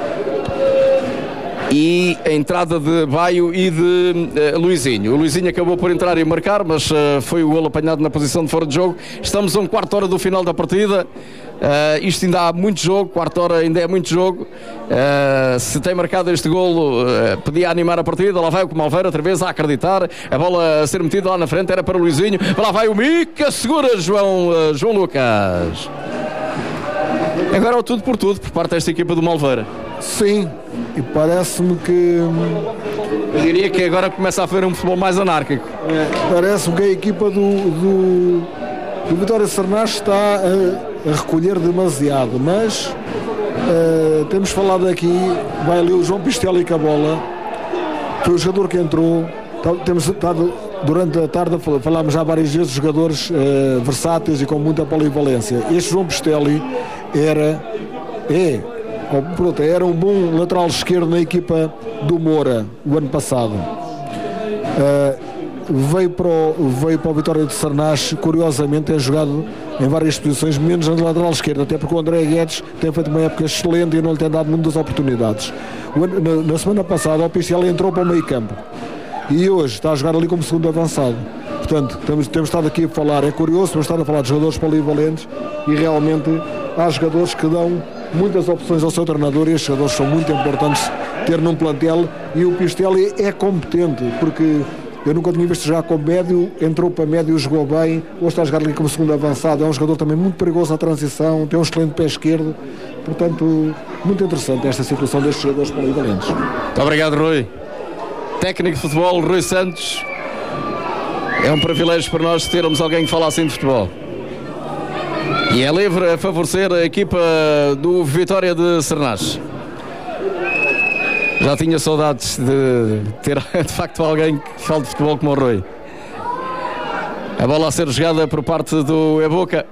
E a entrada de Baio e de uh, Luizinho. O Luizinho acabou por entrar e marcar, mas uh, foi o golo apanhado na posição de fora de jogo. Estamos a um quarto hora do final da partida. Uh, isto ainda há muito jogo, quarto hora ainda é muito jogo. Uh, se tem marcado este golo, uh, podia animar a partida. Lá vai o Malveira outra vez a acreditar. A bola a ser metida lá na frente era para o Luizinho. Lá vai o Mica, segura João, uh, João Lucas. Agora é o tudo por tudo por parte desta equipa do Malveira. Sim, e parece-me que... Eu diria que agora começa a haver um futebol mais anárquico. É, parece-me que a equipa do, do, do Vitória de Sernás está a, a recolher demasiado, mas uh, temos falado aqui, vai ali o João Pistelli com a bola, foi o jogador que entrou, temos estado durante a tarde, falámos já várias vezes de jogadores uh, versáteis e com muita polivalência. Este João Pistelli era, é, Pronto, era um bom lateral esquerdo na equipa do Moura o ano passado. Uh, veio, para o, veio para o Vitória de Sernás, curiosamente é jogado em várias posições, menos na lateral esquerda, até porque o André Guedes tem feito uma época excelente e não lhe tem dado muitas oportunidades. O, na, na semana passada o Pistelli entrou para o meio campo e hoje está a jogar ali como segundo avançado. Portanto, temos, temos estado aqui a falar, é curioso, temos estado a falar de jogadores polivalentes e realmente há jogadores que dão muitas opções ao seu treinador e estes jogadores são muito importantes ter num plantel e o Pistelli é competente, porque eu nunca tinha visto jogar como médio, entrou para médio, jogou bem, hoje está a jogar ali como segundo avançado, é um jogador também muito perigoso na transição, tem um excelente pé esquerdo, portanto, muito interessante esta situação destes jogadores polivalentes. Muito obrigado, Rui. Técnico de futebol, Rui Santos. É um privilégio para nós termos alguém que fala assim de futebol. E é livre a favorecer a equipa do Vitória de Sernás. Já tinha saudades de ter de facto alguém que fale de futebol como o Rui. A bola a ser jogada por parte do Eboca.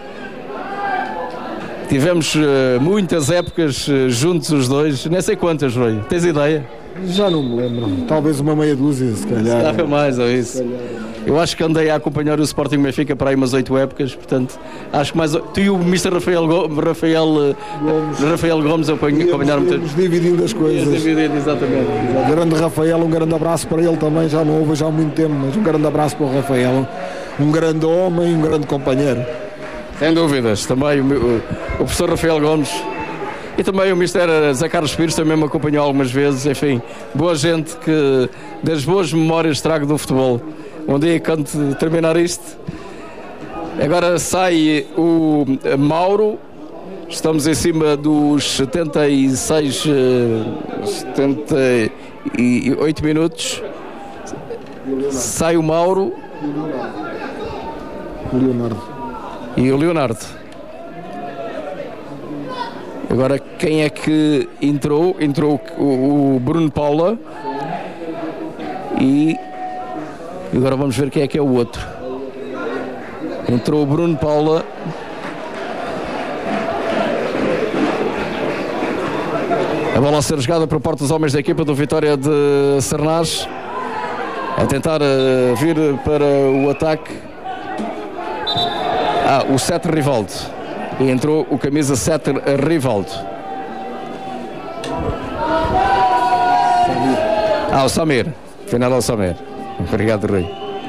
Tivemos uh, muitas épocas uh, juntos os dois, nem sei quantas, Rui. Tens ideia? Já não me lembro. Talvez uma meia dúzia, se calhar. Se calhar mais, ou isso. Eu acho que andei a acompanhar o Sporting Benfica para aí umas oito épocas, portanto, acho que mais... Tu e o mister Rafael, Go... Rafael... Gomes. Rafael Gomes acompanharam muito. Estamos dividindo as coisas. Dividindo, exatamente. exatamente. Grande Rafael, um grande abraço para ele também, já não houve já há muito tempo, mas um grande abraço para o Rafael. Um grande homem, um grande companheiro. Sem dúvidas, também o, o, o professor Rafael Gomes e também o mister Zé Carlos Pires também me acompanhou algumas vezes, enfim, boa gente que das boas memórias trago do futebol. Um dia, quando terminar isto, agora sai o Mauro Estamos em cima dos setenta e seis, setenta e oito minutos. Sai o Mauro. Leonardo. E o Leonardo. Agora quem é que entrou? Entrou o, o Bruno Paula. E agora vamos ver quem é que é o outro. Entrou o Bruno Paula. A bola a ser jogada por parte dos homens da equipa do Vitória de Sernás. A tentar uh, vir para o ataque. Ah, o sete Rivaldo. E entrou o camisa sete Rivaldo. Ah, o Samir. Final ao Samir. Obrigado, Rui.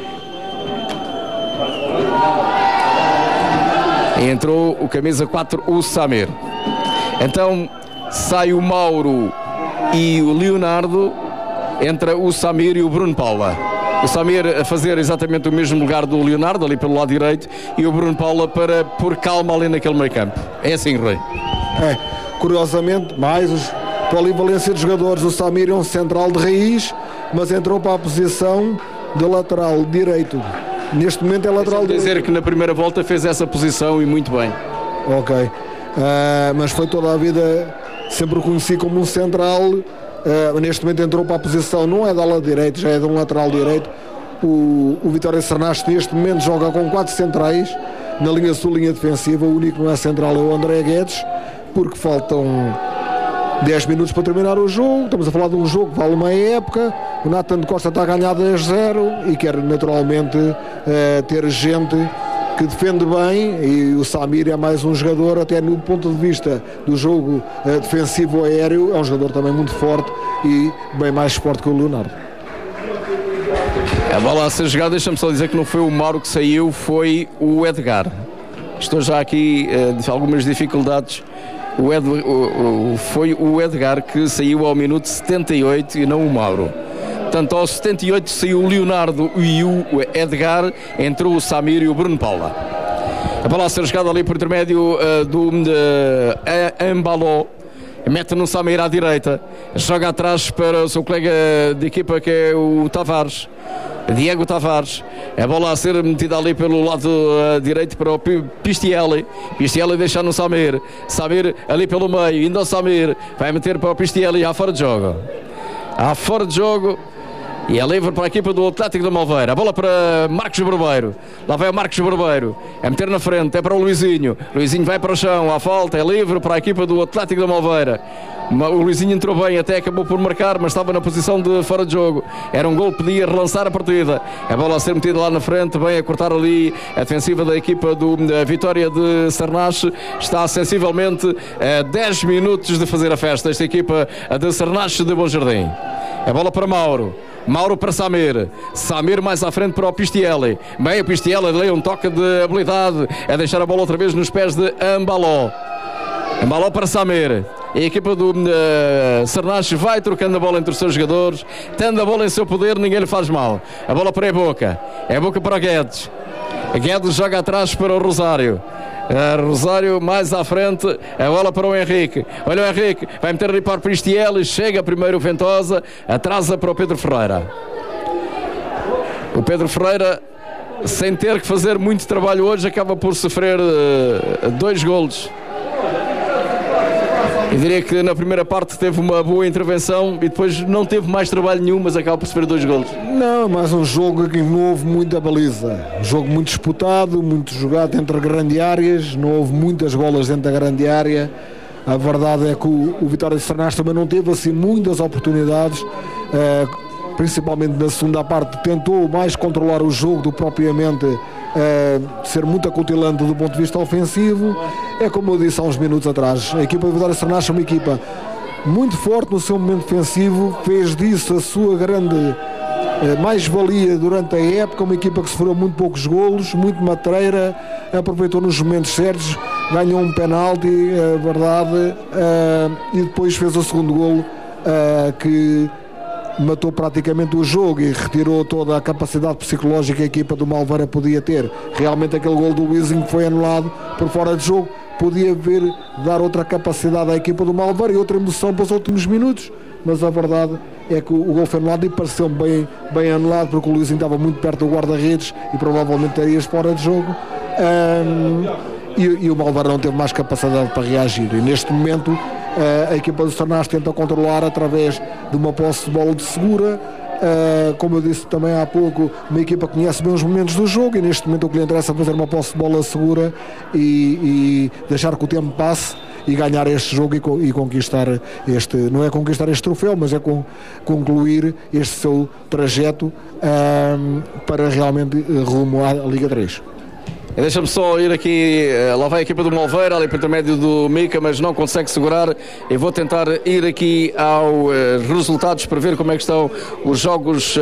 E entrou o camisa quatro, o Samir. Então sai o Mauro e o Leonardo. Entra o Samir e o Bruno Paula. O Samir a fazer exatamente o mesmo lugar do Leonardo, ali pelo lado direito, e o Bruno Paula para pôr calma ali naquele meio campo. É assim, Rui. É, curiosamente, mais os polivalência de jogadores. O Samir é um central de raiz, mas entrou para a posição de lateral direito. Neste momento é lateral direito. Dizer que na primeira volta fez essa posição e muito bem. Ok. Uh, mas foi toda a vida, sempre o conheci como um central. Uh, neste momento entrou para a posição, não é da ala direito, já é de um lateral direito. O, o Vitória de Sernás neste momento joga com quatro centrais na linha sul, linha defensiva. O único que não é central é o André Guedes, porque faltam dez minutos para terminar o jogo. Estamos a falar de um jogo que vale uma época. O Nathan de Costa está a ganhar dez a zero e quer naturalmente uh, ter gente que defende bem, e o Samir é mais um jogador, até no ponto de vista do jogo uh, defensivo aéreo, é um jogador também muito forte e bem mais forte que o Leonardo. A bola a ser jogada, deixa-me só dizer que não foi o Mauro que saiu, foi o Edgar. Estou já aqui uh, de algumas dificuldades. O Ed, o, o, foi o Edgar que saiu ao minuto setenta e oito e não o Mauro. Portanto, aos setenta e oito saiu o Leonardo e o Edgar, entrou o Samir e o Bruno Paula. A bola a ser jogada ali por intermédio uh, do uh, Ambaló. Mete no Samir à direita, joga atrás para o seu colega de equipa, que é o Tavares, Diego Tavares. A bola a ser metida ali pelo lado uh, direito para o Pistielli. Pistielli deixa no Samir. Samir ali pelo meio, indo ao Samir, vai meter para o Pistielli, à fora de jogo. À fora de jogo. E é livre para a equipa do Atlético da Malveira. A bola para Marcos Barbeiro. Lá vai o Marcos Barbeiro. É meter na frente, é para o Luizinho. Luizinho vai para o chão, à falta, é livre para a equipa do Atlético da Malveira. O Luizinho entrou bem, até acabou por marcar, mas estava na posição de fora de jogo. Era um gol, podia relançar a partida. A bola a ser metida lá na frente, bem a cortar ali a defensiva da equipa do da Vitória de Sernás. Está sensivelmente a dez minutos de fazer a festa esta equipa de Sernás de Bom Jardim. A bola para Mauro. Mauro para Samir. Samir mais à frente para o Pistielli. Bem, o Pistielli deu um toque de habilidade. É deixar a bola outra vez nos pés de Ambaló. Ambaló para Samir. A equipa do uh, Sernás vai trocando a bola entre os seus jogadores. Tendo a bola em seu poder, ninguém lhe faz mal. A bola para a Boca. É a Boca para o Guedes. A Guedes joga atrás para o Rosário. Uh, Rosário mais à frente, a bola para o Henrique. Olha o Henrique, vai meter ali para o Pistielli. Chega primeiro o Ventosa, atrasa para o Pedro Ferreira. O Pedro Ferreira, sem ter que fazer muito trabalho hoje, acaba por sofrer uh, dois golos. Eu diria que na primeira parte teve uma boa intervenção e depois não teve mais trabalho nenhum, mas acaba por sofrer dois golos. Não, mas um jogo que não houve muita baliza. Um jogo muito disputado, muito jogado entre grandes áreas, não houve muitas bolas dentro da grande área. A verdade é que o, o Vitória de Sernás também não teve assim muitas oportunidades, eh, principalmente na segunda parte. Tentou mais controlar o jogo do que propriamente eh, ser muito acutilante do ponto de vista ofensivo. É como eu disse há uns minutos atrás, a equipa do Vitória de Sernás é uma equipa muito forte no seu momento defensivo, fez disso a sua grande eh, mais-valia durante a época, uma equipa que sofreu muito poucos golos, muito matreira, aproveitou nos momentos certos, ganhou um penalti, é verdade, eh, e depois fez o segundo golo eh, que matou praticamente o jogo e retirou toda a capacidade psicológica que a equipa do Malveira podia ter. Realmente aquele golo do Luizinho foi anulado por fora de jogo, podia ver dar outra capacidade à equipa do Malveira e outra emoção para os últimos minutos, mas a verdade é que o gol foi anulado e pareceu-me bem, bem anulado, porque o Luizinho estava muito perto do guarda-redes e provavelmente terias fora de jogo. Um, e, e o Malveira não teve mais capacidade para reagir, e neste momento a equipa do Sarnás tenta controlar através de uma posse de bola de segura. Uh, como eu disse também há pouco, uma equipa que conhece bem os momentos do jogo, e neste momento o que lhe interessa é fazer uma posse de bola segura e, e deixar que o tempo passe e ganhar este jogo e, e conquistar este, não é conquistar este troféu, mas é com, concluir este seu trajeto uh, para realmente uh, rumo à Liga três. Deixa-me só ir aqui, lá vai a equipa do Malveira, ali por intermédio do Mica, mas não consegue segurar. Eu vou tentar ir aqui aos uh, resultados para ver como é que estão os jogos uh,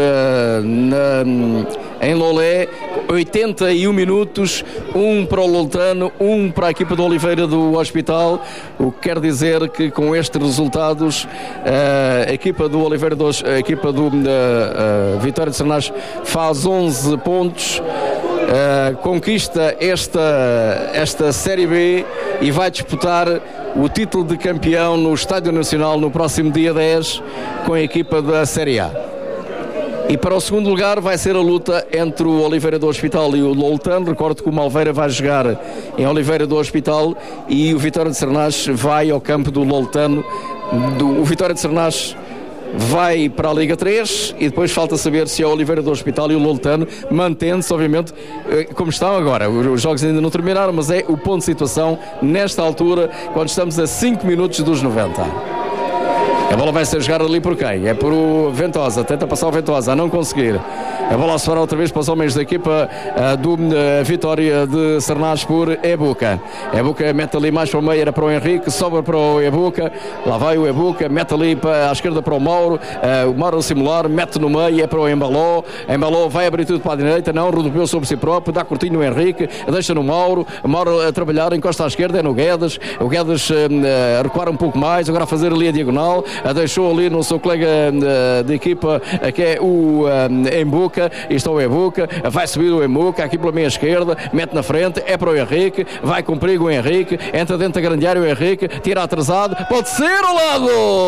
na, em Lolé. oitenta e um minutos, um para o Loltano, um para a equipa do Oliveira do Hospital, o que quer dizer que com estes resultados uh, a equipa do Oliveira, do, a equipa do uh, uh, Vitória de Sarnás faz onze pontos. Uh, conquista esta, esta Série B e vai disputar o título de campeão no Estádio Nacional no próximo dia dez com a equipa da Série A. E para o segundo lugar vai ser a luta entre o Oliveira do Hospital e o Loltano. Recordo que o Malveira vai jogar em Oliveira do Hospital e o Vitória de Sarnás vai ao campo do Loltano. Do, o Vitória de Sarnás vai para a Liga três e depois falta saber se é o Oliveira do Hospital e o Loltano, mantendo-se obviamente como estão agora. Os jogos ainda não terminaram, mas é o ponto de situação nesta altura, quando estamos a cinco minutos dos noventa. A bola vai ser jogada ali por quem? É por o Ventosa, tenta passar o Ventosa, a não conseguir. A bola a sobrar outra vez para os homens da equipa uh, do uh, Vitória de Sarnás por Ebuca. Ebuca mete ali mais para o meio, era para o Henrique, sobra para o Ebuca, lá vai o Ebuca, mete ali para, à esquerda para o Mauro, uh, o Mauro simular, mete no meio, é para o Embaló, Embaló vai abrir tudo para a direita, não, rodopiou sobre si próprio, dá curtinho no Henrique, deixa no Mauro, Mauro a trabalhar, encosta à esquerda, é no Guedes, o Guedes uh, uh, recuar um pouco mais, agora a fazer ali a diagonal, uh, deixou ali no seu colega uh, de equipa, uh, que é o uh, Embuca. Isto é o Ebuca, vai subir o Ebuca aqui pela meia esquerda, mete na frente, é para o Henrique, vai com perigo o Henrique, entra dentro da grande área o Henrique, tira atrasado, pode ser ao lado!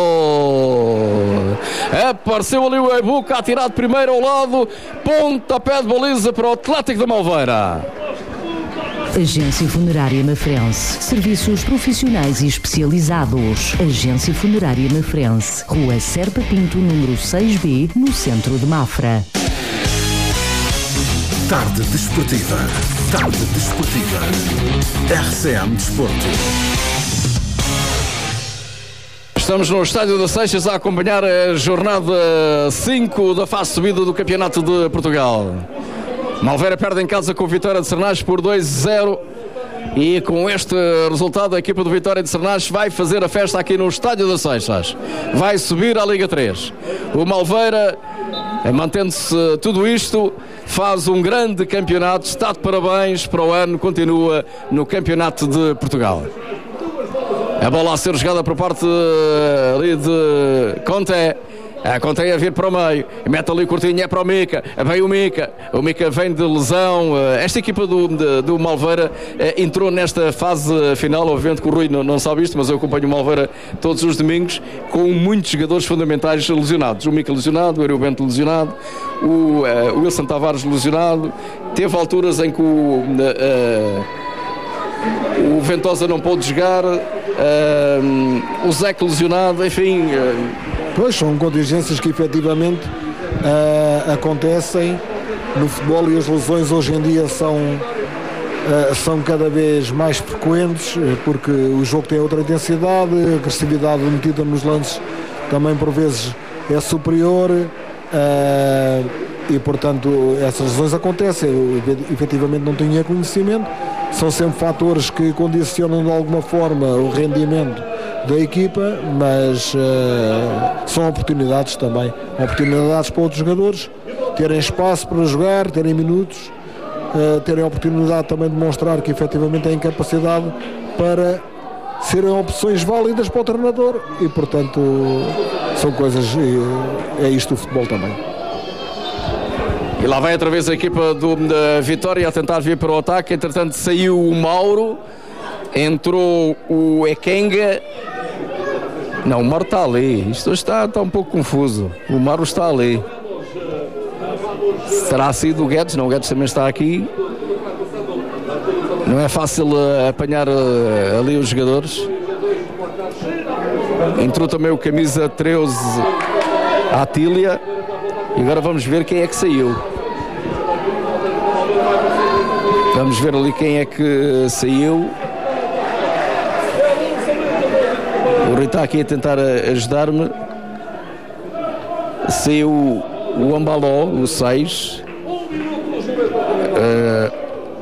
Apareceu ali o Ebuca, atirado primeiro ao lado, pontapé de baliza para o Atlético da Malveira. Agência Funerária Mafrense. Serviços profissionais e especializados. Agência Funerária Mafrense. Rua Serpa Pinto, número seis B, no centro de Mafra. Tarde Desportiva. Tarde Desportiva. R C M Desporto. Estamos no Estádio das Seixas a acompanhar a jornada cinco da fase subida do Campeonato de Portugal. Malveira perde em casa com o Vitória de Sarnás por dois a zero e com este resultado a equipa do Vitória de Sarnás vai fazer a festa aqui no Estádio das Seixas. Vai subir à Liga três. O Malveira, mantendo-se tudo isto, faz um grande campeonato, está de parabéns para o ano, continua no Campeonato de Portugal. A bola a ser jogada por parte ali de Conté. A Conté a vir para o meio, mete ali o curtinho, é para o Mica, vem o Mica, o Mica vem de lesão. Esta equipa do, de, do Malveira entrou nesta fase final, obviamente que o Rui não, não sabe isto, mas eu acompanho o Malveira todos os domingos, com muitos jogadores fundamentais lesionados. O Mica lesionado, o Ariel Bento lesionado, o, uh, o Wilson Tavares lesionado. Teve alturas em que o, uh, o Ventosa não pôde jogar, uh, o Zeca lesionado, enfim... Uh, Pois, são contingências que efetivamente uh, acontecem no futebol e as lesões hoje em dia são, uh, são cada vez mais frequentes, porque o jogo tem outra intensidade, a agressividade metida nos lances também por vezes é superior uh, e portanto essas lesões acontecem. Eu efetivamente não tinha conhecimento, são sempre fatores que condicionam de alguma forma o rendimento da equipa, mas uh, são oportunidades também, oportunidades para outros jogadores terem espaço para jogar, terem minutos, uh, terem a oportunidade também de mostrar que efetivamente têm capacidade para serem opções válidas para o treinador e portanto são coisas, é isto o futebol também. E lá vai outra vez a equipa do, da Vitória a tentar vir para o ataque, entretanto saiu o Mauro. Entrou o Ekenga. Não, o Mauro está ali. Isto está, está um pouco confuso. O Mauro está ali. Terá sido o Guedes? Não, o Guedes também está aqui. Não é fácil uh, apanhar uh, ali os jogadores. Entrou também o camisa treze, a Atília. E agora vamos ver quem é que saiu. Vamos ver ali quem é que saiu. O Rui está aqui a tentar ajudar-me. Saiu o Ambaló, o seis. Uh,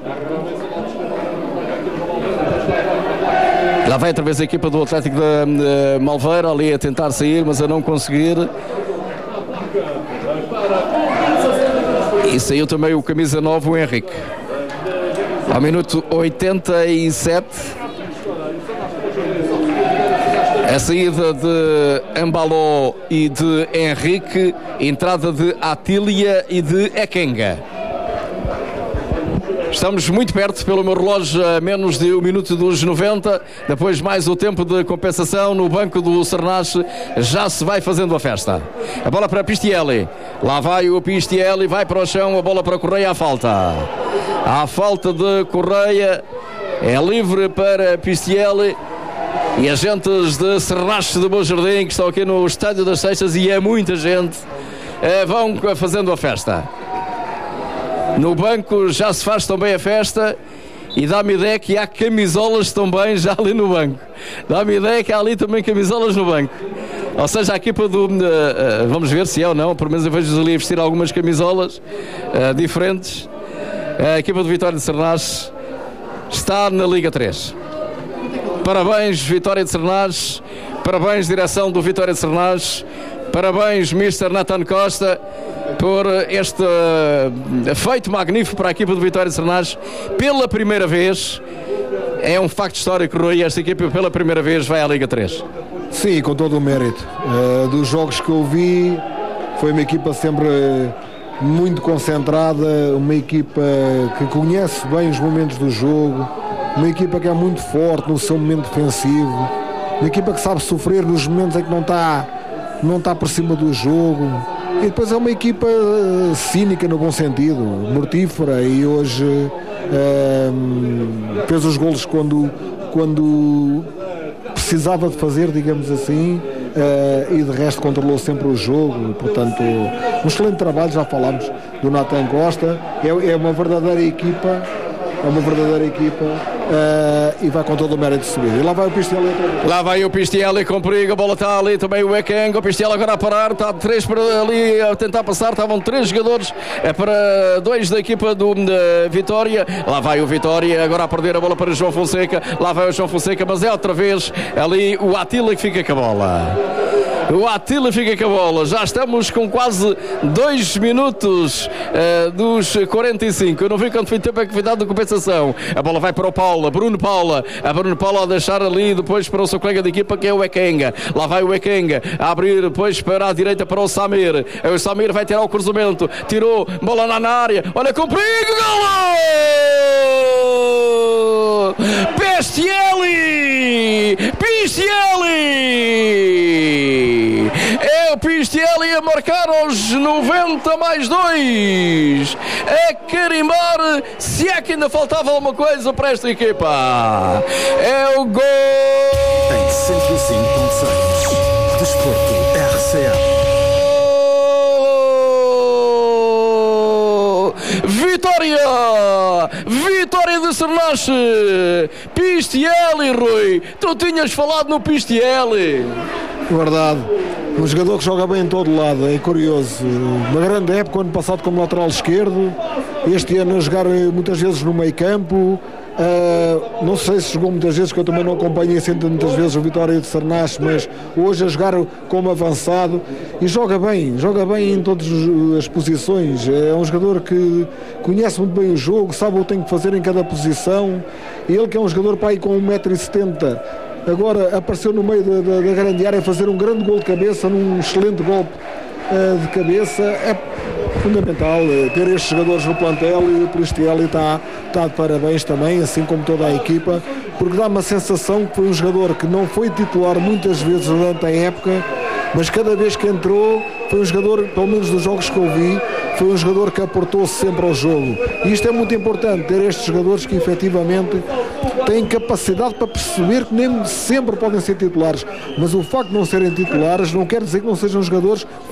lá vai outra vez a equipa do Atlético da uh, Malveira ali a tentar sair, mas a não conseguir. E saiu também o camisa nove, o Henrique. Ao minuto oitenta e sete. A saída de Ambaló e de Henrique, entrada de Atília e de Ekenga. Estamos muito perto, pelo meu relógio, a menos de um minuto dos noventa. Depois mais o tempo de compensação no banco do Cernache. Já se vai fazendo a festa. A bola para Pistielli. Lá vai o Pistielli, vai para o chão. A bola para Correia, à falta. À falta de Correia. É livre para Pistielli. E agentes de Cernache de Bom Jardim, que estão aqui no Estádio das Seixas, e é muita gente, vão fazendo a festa. No banco já se faz também a festa, e dá-me ideia que há camisolas também já ali no banco. Dá-me ideia que há ali também camisolas no banco. Ou seja, a equipa do... Uh, uh, vamos ver se é ou não, pelo menos eu vejo ali a vestir algumas camisolas uh, diferentes. A equipa do Vitória de Cernache está na Liga três. Parabéns, Vitória de Cernache. Parabéns, direção do Vitória de Cernache. Parabéns, mister Nathan Costa, por este uh, feito magnífico para a equipa do Vitória de Cernache. Pela primeira vez, é um facto histórico, Rui, esta equipa pela primeira vez vai à Liga três. Sim, com todo o mérito. Uh, dos jogos que eu vi, foi uma equipa sempre muito concentrada, uma equipa que conhece bem os momentos do jogo, uma equipa que é muito forte no seu momento defensivo, uma equipa que sabe sofrer nos momentos em que não está, não está por cima do jogo. E depois é uma equipa cínica no bom sentido, mortífera, e hoje uh, fez os golos quando, quando precisava de fazer, digamos assim, uh, e de resto controlou sempre o jogo. Portanto, um excelente trabalho, já falámos do Nathan Costa. É, é uma verdadeira equipa, é uma verdadeira equipa. Uh, e vai com todo o mérito de subir. E lá vai o Pistielli. Lá vai o Pistielli com perigo, a bola está ali também o Ekenga. O Pistielli agora a parar, está três para ali a tentar passar. Estavam três jogadores, é para dois da equipa do da Vitória. Lá vai o Vitória, agora a perder a bola para o João Fonseca. Lá vai o João Fonseca, mas é outra vez ali o Atila que fica com a bola. O Atila fica com a bola. Já estamos com quase dois minutos uh, dos quarenta e cinco. Eu não vi quanto foi tempo é que foi dado de compensação. A bola vai para o Paula, Bruno Paula. A Bruno Paula a deixar ali depois para o seu colega de equipa, que é o Ekenga. Lá vai o Ekenga a abrir depois para a direita para o Samir. O Samir vai tirar o cruzamento. Tirou, bola lá na área. Olha com perigo, golo! Pistielli! Pistielli! É o Pistielli a marcar aos noventa mais dois, a carimbar, se é que ainda faltava alguma coisa para esta equipa. É o gol! Em cento e cinco ponto seis, Desporto R C A. Vitória! Vitória de Cernache! Pistielli, Rui! Tu tinhas falado no Pistielli! Verdade. Um jogador que joga bem em todo lado, é curioso. Uma grande época, ano passado como lateral esquerdo, este ano a jogar muitas vezes no meio campo. Uh, não sei se jogou muitas vezes, que eu também não acompanhei sempre muitas vezes o Vitória de Cernache, mas hoje a jogar como avançado, e joga bem, joga bem em todas as posições. É um jogador que conhece muito bem o jogo, sabe o que tem que fazer em cada posição. E ele, que é um jogador para ir com um metro e setenta, agora apareceu no meio da, da, da grande área a fazer um grande gol de cabeça, num excelente golpe uh, de cabeça. É fundamental uh, ter estes jogadores no plantel, e o Pistielli está, está de parabéns também, assim como toda a equipa. porque dá uma sensação que foi um jogador que não foi titular muitas vezes durante a época, mas cada vez que entrou foi um jogador, pelo menos dos jogos que eu vi, foi um jogador que aportou sempre ao jogo. E isto é muito importante, ter estes jogadores que efetivamente têm capacidade para perceber que nem sempre podem ser titulares, mas o facto de não serem titulares não quer dizer que não sejam jogadores